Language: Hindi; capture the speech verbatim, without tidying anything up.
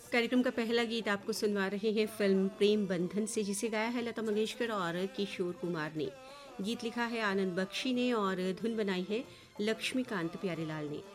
कार्यक्रम का पहला गीत आपको सुनवा रहे हैं फिल्म प्रेम बंधन से, जिसे गाया है लता मंगेशकर और किशोर कुमार ने। गीत लिखा है आनंद बख्शी ने और धुन बनाई है लक्ष्मीकांत प्यारेलाल ने।